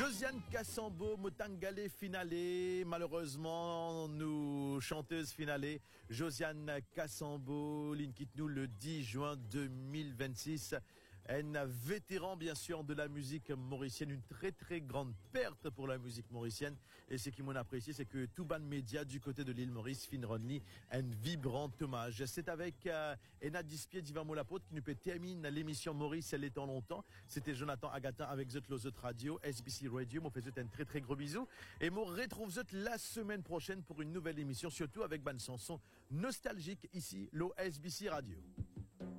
Josiane Kassambo, Motangale finale. Malheureusement, nous, chanteuse finale, Josiane Kassambo, l'in quitte nous le 10 juin 2026. Un vétéran, bien sûr, de la musique mauricienne, une très très grande perte pour la musique mauricienne. Et ce qui m'en apprécié, c'est que tout ban média du côté de l'île Maurice, Finronly, un vibrant hommage. C'est avec Ena Dispier d'Ivan Molapote qui nous peut terminer l'émission Maurice, elle est en longtemps. C'était Jonathan Agatin avec Zot Radio, SBC Radio. Moi, fais un très très gros bisou. Et moi, retrouve Zot la semaine prochaine pour une nouvelle émission, surtout avec ban chanson nostalgique ici, l'OSBC Radio.